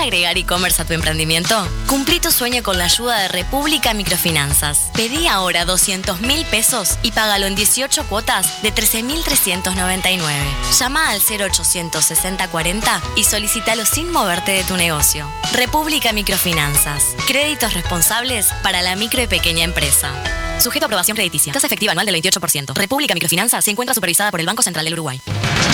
agregar e-commerce a tu emprendimiento? Cumplí tu sueño con la ayuda de República Microfinanzas. Pedí ahora 200.000 pesos y págalo en 18 cuotas de 13.399. Llama al 0800 60 40 y solicítalo sin moverte de tu negocio. República Microfinanzas. Créditos responsables para la micro y pequeña empresa. Sujeto a aprobación crediticia. Tasa efectiva anual del 28%. República Microfinanzas se encuentra supervisada por el Banco Central del Uruguay.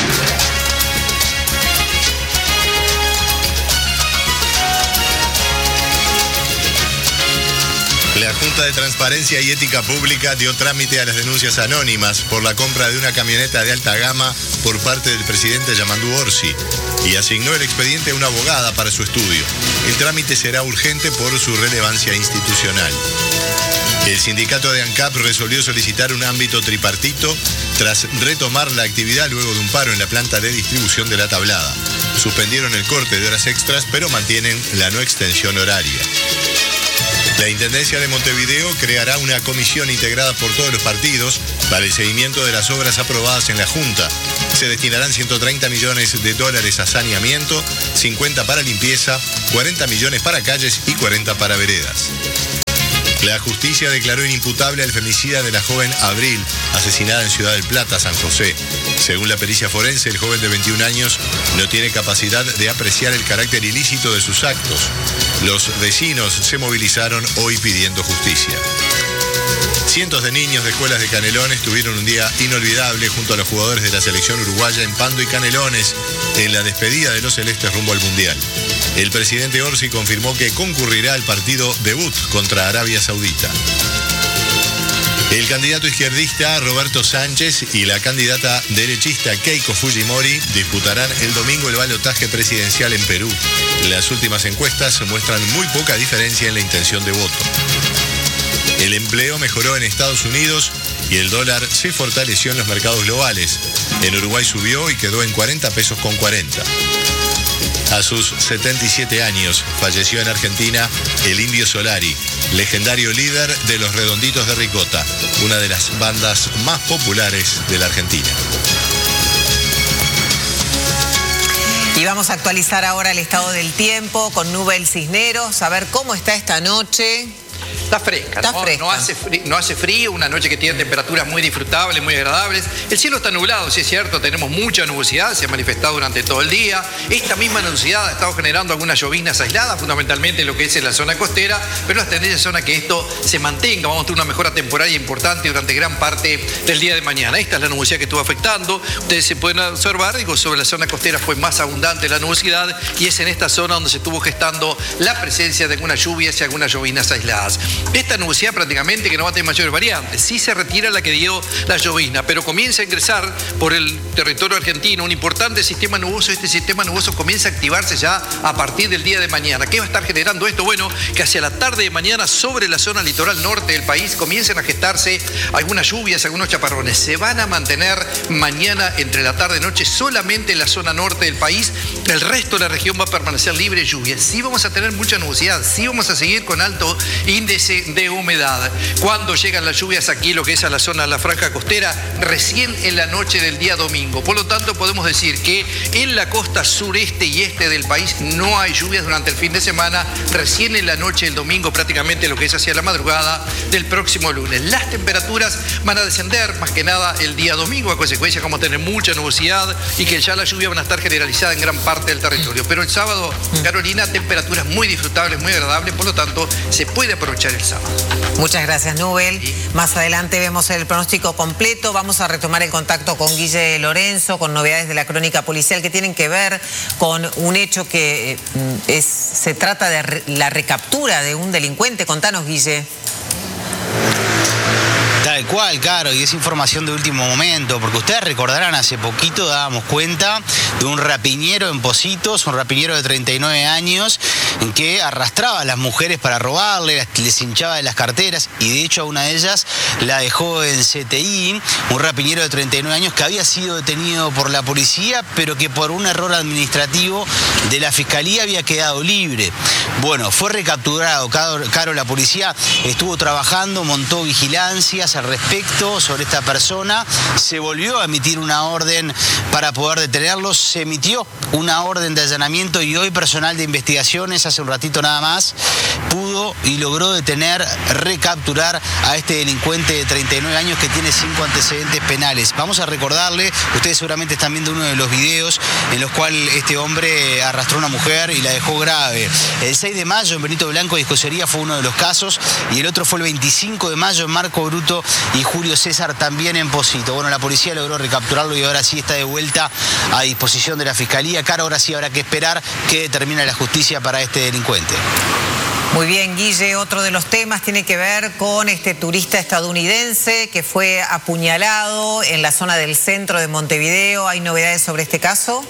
La Junta de Transparencia y Ética Pública dio trámite a las denuncias anónimas por la compra de una camioneta de alta gama por parte del presidente Yamandu Orsi y asignó el expediente a una abogada para su estudio. El trámite será urgente por su relevancia institucional. El sindicato de ANCAP resolvió solicitar un ámbito tripartito tras retomar la actividad luego de un paro en la planta de distribución de la tablada. Suspendieron el corte de horas extras, pero mantienen la no extensión horaria. La Intendencia de Montevideo creará una comisión integrada por todos los partidos para el seguimiento de las obras aprobadas en la Junta. Se destinarán 130 millones de dólares a saneamiento, 50 para limpieza, 40 millones para calles y 40 para veredas. La justicia declaró inimputable al femicida de la joven Abril, asesinada en Ciudad del Plata, San José. Según la pericia forense, el joven de 21 años no tiene capacidad de apreciar el carácter ilícito de sus actos. Los vecinos se movilizaron hoy pidiendo justicia. Cientos de niños de escuelas de Canelones tuvieron un día inolvidable junto a los jugadores de la selección uruguaya en Pando y Canelones en la despedida de los celestes rumbo al Mundial. El presidente Orsi confirmó que concurrirá al partido debut contra Arabia Saudita. El candidato izquierdista Roberto Sánchez y la candidata derechista Keiko Fujimori disputarán el domingo el balotaje presidencial en Perú. Las últimas encuestas muestran muy poca diferencia en la intención de voto. El empleo mejoró en Estados Unidos y el dólar se fortaleció en los mercados globales. En Uruguay subió y quedó en 40 pesos con 40. A sus 77 años falleció en Argentina el Indio Solari, legendario líder de Los Redonditos de Ricota, una de las bandas más populares de la Argentina. Y vamos a actualizar ahora el estado del tiempo con Nubel Cisneros, a ver cómo está esta noche. Está fresca, no hace frío, una noche que tiene temperaturas muy disfrutables, muy agradables. El cielo está nublado, sí es cierto, tenemos mucha nubosidad, se ha manifestado durante todo el día. Esta misma nubosidad ha estado generando algunas lloviznas aisladas, fundamentalmente en lo que es en la zona costera, pero las tendencias son a que esto se mantenga. Vamos a tener una mejora temporaria importante durante gran parte del día de mañana. Esta es la nubosidad que estuvo afectando. Ustedes se pueden observar, digo, sobre la zona costera fue más abundante la nubosidad y es en esta zona donde se estuvo gestando la presencia de algunas lluvias y algunas lloviznas aisladas. Esta nubosidad prácticamente que no va a tener mayores variantes. Sí se retira la que dio la llovizna, pero comienza a ingresar por el territorio argentino un importante sistema nuboso. Este sistema nuboso comienza a activarse ya a partir del día de mañana. ¿Qué va a estar generando esto? Bueno, que hacia la tarde de mañana sobre la zona litoral norte del país comiencen a gestarse algunas lluvias, algunos chaparrones. Se van a mantener mañana entre la tarde y noche solamente en la zona norte del país. El resto de la región va a permanecer libre de lluvias. Sí vamos a tener mucha nubosidad, sí vamos a seguir con alto índice de humedad. Cuando llegan las lluvias aquí, lo que es a la zona de la franja costera, recién en la noche del día domingo. Por lo tanto, podemos decir que en la costa sureste y este del país no hay lluvias durante el fin de semana, recién en la noche del domingo, prácticamente lo que es hacia la madrugada del próximo lunes. Las temperaturas van a descender más que nada el día domingo, a consecuencia como tener mucha nubosidad y que ya las lluvias van a estar generalizadas en gran parte del territorio. Pero el sábado, Carolina, temperaturas muy disfrutables, muy agradables, por lo tanto, se puede aprovechar el sábado. Muchas gracias, Nubel. Más adelante vemos el pronóstico completo. Vamos a retomar el contacto con Guille Lorenzo, con novedades de la crónica policial que tienen que ver con un hecho que se trata de la recaptura de un delincuente. Contanos, Guille. Tal cual, Caro, y es información de último momento, porque ustedes recordarán, hace poquito dábamos cuenta de un rapiñero en Pocitos, un rapiñero de 39 años, en que arrastraba a las mujeres para robarle, les hinchaba de las carteras, y de hecho a una de ellas la dejó en CTI, un rapiñero de 39 años que había sido detenido por la policía, pero que por un error administrativo de la Fiscalía había quedado libre. Bueno, fue recapturado. Caro, la policía estuvo trabajando, montó vigilancias al respecto sobre esta persona. Se volvió a emitir una orden para poder detenerlos. Se emitió una orden de allanamiento y hoy personal de investigaciones, hace un ratito nada más, pudo y logró detener, recapturar a este delincuente de 39 años que tiene 5 antecedentes penales. Vamos a recordarle, ustedes seguramente están viendo uno de los videos en los cuales este hombre arrastró a una mujer y la dejó grave. El 6 de mayo en Benito Blanco y Escocería fue uno de los casos y el otro fue el 25 de mayo en Marco Bruto y Julio César también en Posito. Bueno, la policía logró recapturarlo y ahora sí está de vuelta a disposición de la Fiscalía. Caro, ahora sí habrá que esperar que determine la justicia para este delincuente. Muy bien, Guille, otro de los temas tiene que ver con este turista estadounidense que fue apuñalado en la zona del centro de Montevideo. ¿Hay novedades sobre este caso?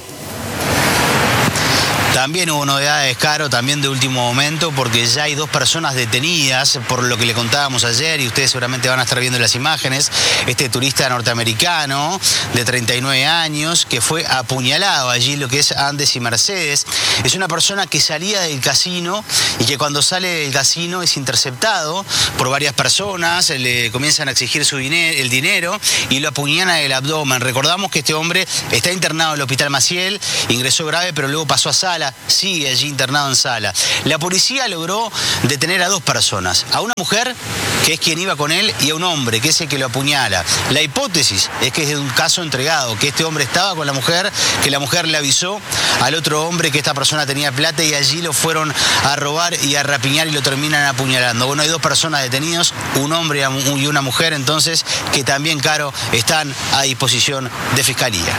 También hubo novedades, Caro, también de último momento, porque ya hay 2 personas detenidas, por lo que le contábamos ayer, y ustedes seguramente van a estar viendo las imágenes. Este turista norteamericano de 39 años que fue apuñalado allí, lo que es Andes y Mercedes. Es una persona que salía del casino y que cuando sale del casino es interceptado por varias personas, le comienzan a exigir el dinero y lo apuñalan en el abdomen. Recordamos que este hombre está internado en el Hospital Maciel, ingresó grave, pero luego pasó a sala. Sigue allí internado en sala. La policía logró detener a 2 personas, a una mujer, que es quien iba con él, y a un hombre, que es el que lo apuñala. La hipótesis es que es de un caso entregado, que este hombre estaba con la mujer, que la mujer le avisó al otro hombre que esta persona tenía plata y allí lo fueron a robar y a rapiñar y lo terminan apuñalando. Bueno, hay 2 personas detenidas, un hombre y una mujer, entonces, que también, Caro, están a disposición de Fiscalía.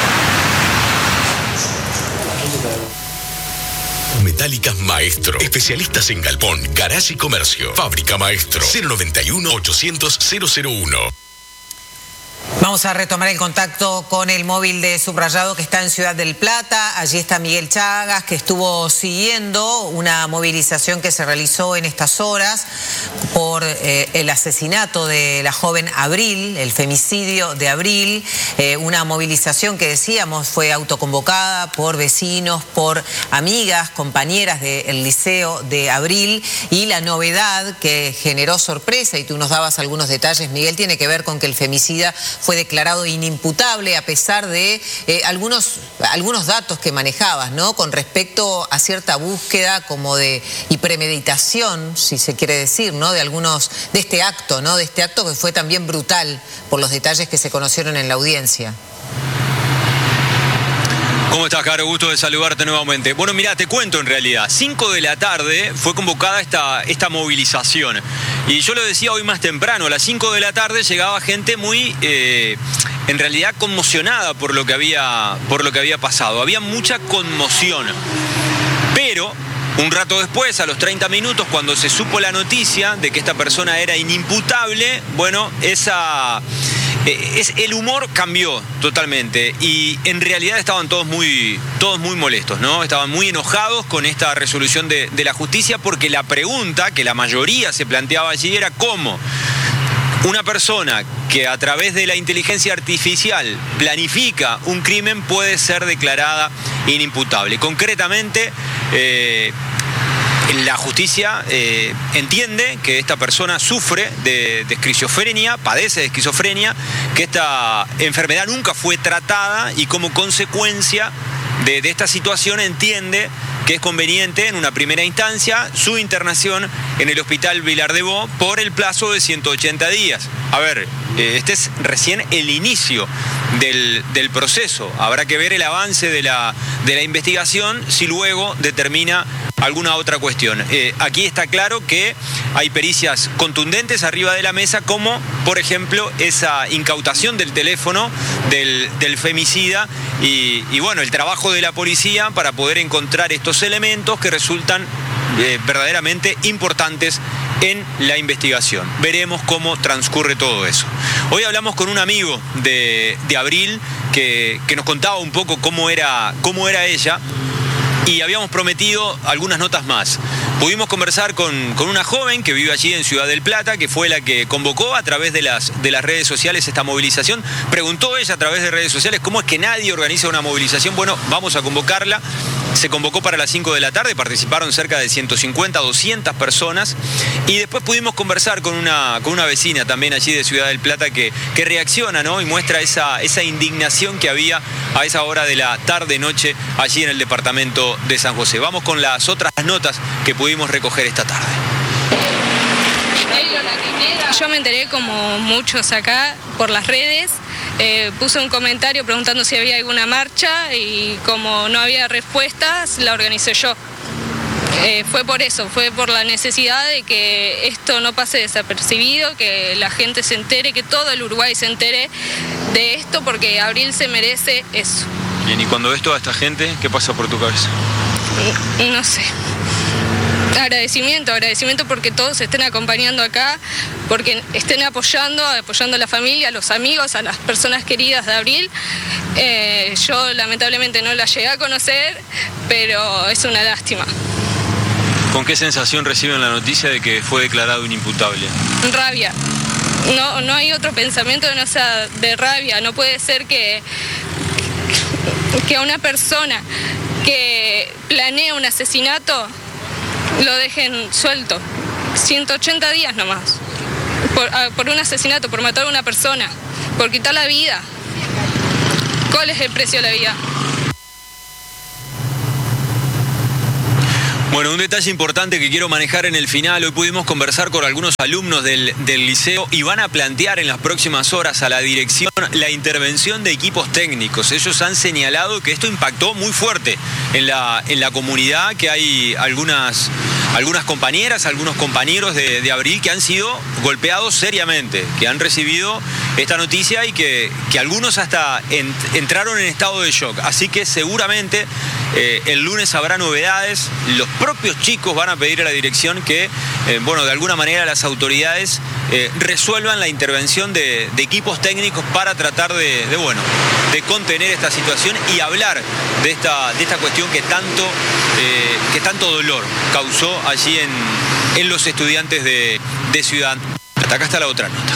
Metálicas Maestro. Especialistas en galpón, garage y comercio. Fábrica Maestro. 091-800-001. Vamos a retomar el contacto con el móvil de Subrayado que está en Ciudad del Plata. Allí está Miguel Chagas, que estuvo siguiendo una movilización que se realizó en estas horas por el asesinato de la joven Abril, el femicidio de Abril. Una movilización que decíamos fue autoconvocada por vecinos, por amigas, compañeras del liceo de Abril. Y la novedad que generó sorpresa, y tú nos dabas algunos detalles, Miguel, tiene que ver con que el femicida fue declarado inimputable a pesar de algunos datos que manejabas, ¿no? Con respecto a cierta búsqueda como de y premeditación, si se quiere decir, ¿no? De este acto, ¿no? De este acto que fue también brutal por los detalles que se conocieron en la audiencia. ¿Cómo estás, Caro? Gusto de saludarte nuevamente. Bueno, mira, te cuento en realidad. 5 de la tarde fue convocada esta movilización. Y yo lo decía hoy más temprano, a las 5 de la tarde llegaba gente muy, en realidad, conmocionada por lo que había pasado. Había mucha conmoción. Pero un rato después, a los 30 minutos, cuando se supo la noticia de que esta persona era inimputable, bueno, el humor cambió totalmente y en realidad estaban todos muy molestos, ¿no? Estaban muy enojados con esta resolución de la justicia, porque la pregunta que la mayoría se planteaba allí era cómo una persona que a través de la inteligencia artificial planifica un crimen puede ser declarada inimputable. Concretamente, la justicia entiende que esta persona sufre de esquizofrenia, padece de esquizofrenia, que esta enfermedad nunca fue tratada y como consecuencia de esta situación entiende que es conveniente en una primera instancia su internación en el Hospital Vilar de Bo por el plazo de 180 días. A ver, este es recién el inicio del proceso. Habrá que ver el avance de la investigación si luego determina alguna otra cuestión. Aquí está claro que hay pericias contundentes arriba de la mesa, como por ejemplo esa incautación del teléfono del femicida y bueno, el trabajo de la policía para poder encontrar estos elementos que resultan verdaderamente importantes en la investigación. Veremos cómo transcurre todo eso. Hoy hablamos con un amigo de Abril que nos contaba un poco cómo era ella. Y habíamos prometido algunas notas más. Pudimos conversar con una joven que vive allí en Ciudad del Plata, que fue la que convocó a través de las redes sociales esta movilización. Preguntó ella a través de redes sociales cómo es que nadie organiza una movilización. Bueno, vamos a convocarla. Se convocó para las 5 de la tarde, participaron cerca de 150, 200 personas y después pudimos conversar con una vecina también allí de Ciudad del Plata que reacciona, ¿no? Y muestra esa indignación que había a esa hora de la tarde-noche allí en el departamento de San José. Vamos con las otras notas que pudimos recoger esta tarde. Yo me enteré, como muchos acá, por las redes. Puse un comentario preguntando si había alguna marcha y como no había respuestas, la organicé yo. Fue por eso, fue por la necesidad de que esto no pase desapercibido, que la gente se entere, que todo el Uruguay se entere de esto, porque Abril se merece eso. Bien, y cuando ves toda esta gente, ¿qué pasa por tu cabeza? No sé. Agradecimiento porque todos estén acompañando acá, porque estén apoyando a la familia, a los amigos, a las personas queridas de Abril. Yo lamentablemente no la llegué a conocer, pero es una lástima. ¿Con qué sensación reciben la noticia de que fue declarado inimputable? Rabia. No hay otro pensamiento que no sea de rabia. No puede ser que a una persona que planea un asesinato lo dejen suelto. 180 días nomás. Por un asesinato, por matar a una persona, por quitar la vida. ¿Cuál es el precio de la vida? Bueno, un detalle importante que quiero manejar en el final. Hoy pudimos conversar con algunos alumnos del liceo y van a plantear en las próximas horas a la dirección la intervención de equipos técnicos. Ellos han señalado que esto impactó muy fuerte en la comunidad, que hay algunas compañeras, algunos compañeros de Abril que han sido golpeados seriamente, que han recibido esta noticia y que algunos hasta entraron en estado de shock. Así que seguramente el lunes habrá novedades. Los propios chicos van a pedir a la dirección que, de alguna manera las autoridades resuelvan la intervención de equipos técnicos para tratar de contener esta situación y hablar de esta cuestión que tanto dolor causó allí en los estudiantes de Ciudad. Hasta acá está la otra nota.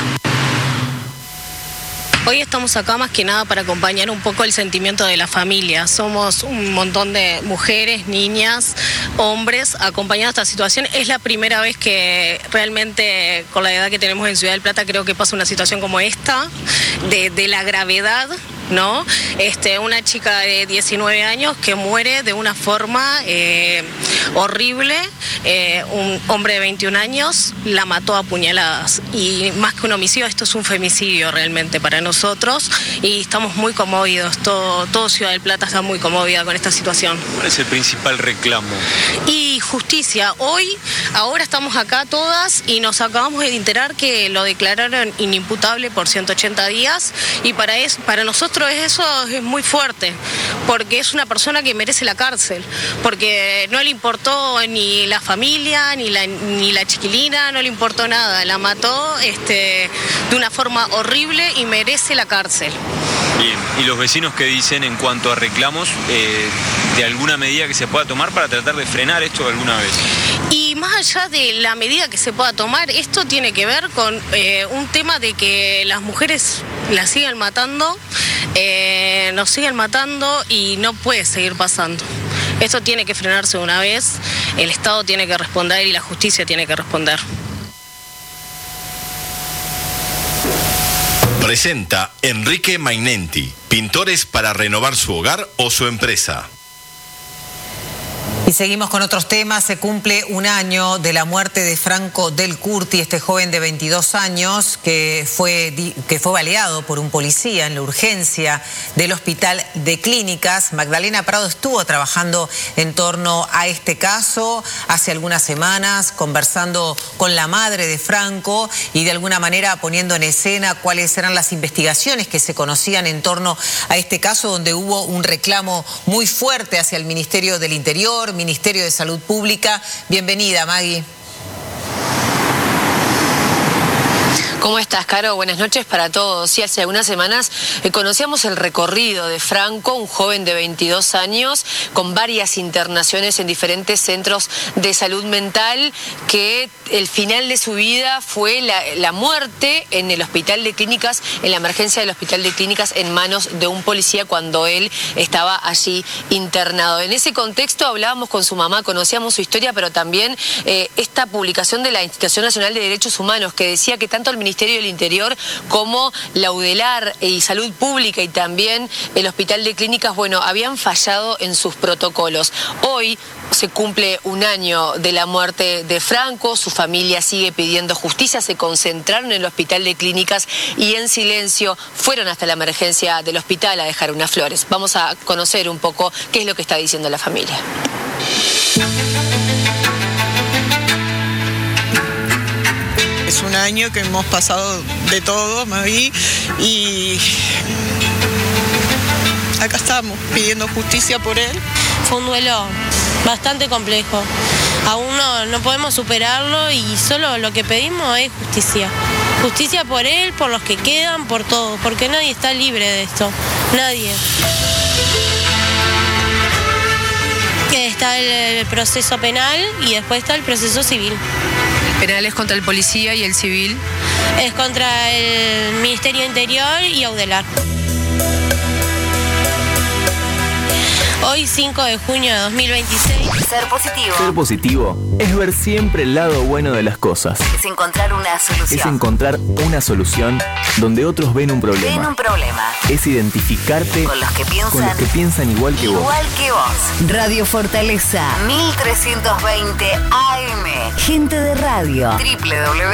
Hoy estamos acá más que nada para acompañar un poco el sentimiento de la familia. Somos un montón de mujeres, niñas, hombres acompañando esta situación. Es la primera vez que realmente, con la edad que tenemos en Ciudad del Plata, creo que pasa una situación como esta, de la gravedad, ¿no? Una chica de 19 años que muere de una forma horrible. Un hombre de 21 años la mató a puñaladas. Y más que un homicidio, esto es un femicidio realmente para nosotros. Y estamos muy conmovidos. Todo Ciudad del Plata está muy conmovida con esta situación. ¿Cuál es el principal reclamo? Y justicia. Ahora estamos acá todas y nos acabamos de enterar que lo declararon inimputable por 180 días. Y para nosotros eso es muy fuerte, porque es una persona que merece la cárcel, porque no le importó ni la familia, ni la chiquilina, no le importó nada, la mató de una forma horrible y merece la cárcel. Bien, ¿y los vecinos qué dicen en cuanto a reclamos de alguna medida que se pueda tomar para tratar de frenar esto alguna vez? Y más allá de la medida que se pueda tomar, esto tiene que ver con un tema de que las mujeres las siguen matando, nos siguen matando y no puede seguir pasando. Esto tiene que frenarse una vez, el Estado tiene que responder y la justicia tiene que responder. Presenta Enrique Mainenti, pintores para renovar su hogar o su empresa. Y seguimos con otros temas. Se cumple un año de la muerte de Franco Del Curti, este joven de 22 años que fue baleado por un policía en la urgencia del Hospital de Clínicas. Magdalena Prado estuvo trabajando en torno a este caso hace algunas semanas, conversando con la madre de Franco y de alguna manera poniendo en escena cuáles eran las investigaciones que se conocían en torno a este caso, donde hubo un reclamo muy fuerte hacia el Ministerio del Interior, Ministerio de Salud Pública. Bienvenida, Maggie. ¿Cómo estás, Caro? Buenas noches para todos. Sí, hace algunas semanas conocíamos el recorrido de Franco, un joven de 22 años con varias internaciones en diferentes centros de salud mental, que el final de su vida fue la muerte en el hospital de clínicas, en la emergencia del hospital de clínicas, en manos de un policía cuando él estaba allí internado. En ese contexto hablábamos con su mamá, conocíamos su historia, pero también esta publicación de la Institución Nacional de Derechos Humanos, que decía que tanto el Ministerio del Interior como la UDELAR y Salud Pública y también el Hospital de Clínicas, bueno, habían fallado en sus protocolos. Hoy se cumple un año de la muerte de Franco, su familia sigue pidiendo justicia, se concentraron en el Hospital de Clínicas y en silencio fueron hasta la emergencia del hospital a dejar unas flores. Vamos a conocer un poco qué es lo que está diciendo la familia. Es un año que hemos pasado de todo, Mavi, y acá estamos pidiendo justicia por él. Fue un duelo bastante complejo. Aún no podemos superarlo y solo lo que pedimos es justicia. Justicia por él, por los que quedan, por todos, porque nadie está libre de esto. Nadie. Está el proceso penal y después está el proceso civil. ¿El penal es contra el policía y el civil? Es contra el Ministerio de Interior y Audelar. Hoy, 5 de junio de 2026. Ser positivo. Ser positivo es ver siempre el lado bueno de las cosas. Es encontrar una solución. Es encontrar una solución donde otros ven un problema. Ven un problema. Es identificarte con los que piensan igual que vos. Igual que vos. Radio Fortaleza 1320 AM. Gente de radio. www